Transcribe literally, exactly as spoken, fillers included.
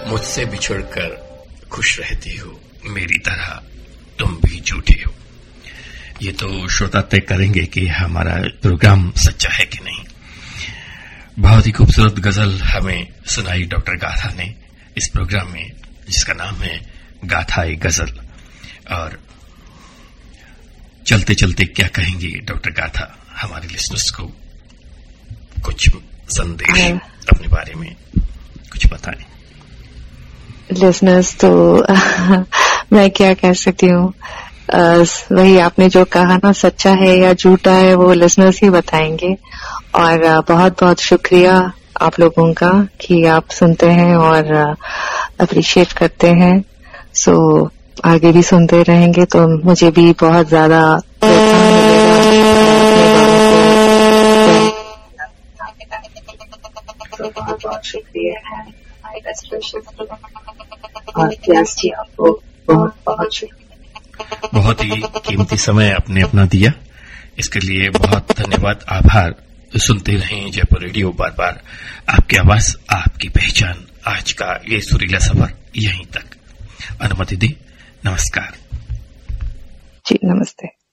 मुझसे बिछुड़कर खुश रहती हो, मेरी तरह तुम भी झूठे हो। ये तो श्रोता तय करेंगे कि हमारा प्रोग्राम सच्चा है कि नहीं। बहुत ही खूबसूरत गजल हमें सुनाई डॉक्टर गाथा ने इस प्रोग्राम में, जिसका नाम है गाथा-ए गजल। और चलते चलते क्या कहेंगी डॉक्टर गाथा हमारे लिसनर्स को? कुछ संदेश अपने बारे में कुछ बताएं। लिसनर्स तो मैं क्या कह सकती हूँ, वही आपने जो कहा ना, सच्चा है या झूठा है वो लिसनर्स ही बताएंगे। और बहुत बहुत शुक्रिया आप लोगों का कि आप सुनते हैं और अप्रिशिएट करते हैं। सो so, आगे भी सुनते रहेंगे तो मुझे भी बहुत ज्यादा बहुत बहुत शुक्रिया और प्यास जी आपको बहुत बहुत शुक्रिया। बहुत ही कीमती समय आपने अपना दिया, इसके लिए बहुत धन्यवाद, आभार। सुनते रहें जयपुर रेडियो, बार बार आपकी आवाज, आपकी पहचान। आज का ये सुरीला सफर यहीं तक। अनुमति दी, नमस्कार जी। नमस्ते।